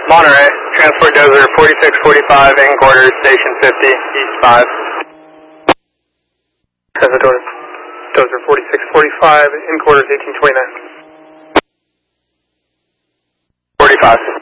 Monterey, transport dozer 4645, in quarters, station 50, east 5. Transport dozer 4645, in quarters 1829. 45.